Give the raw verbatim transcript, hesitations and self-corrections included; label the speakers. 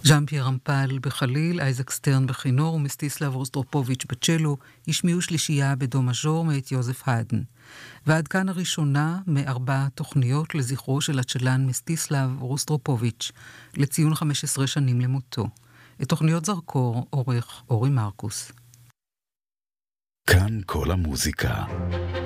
Speaker 1: ז'אן פייר רמפל בחליל, אייזק סטרן בכינור ומסטיסלב רוסטרופוביץ' בצ'לו, השמיעו שלישייה בדו מז'ור מאת יוזף היידן. ועד כאן הראשונה מארבע תוכניות לזכרו של הצ'לן מסטיסלב רוסטרופוביץ', לציון חמש עשרה שנים למותו. את תוכניות זרקור עורך אורי מרקוס.
Speaker 2: כאן כל המוזיקה.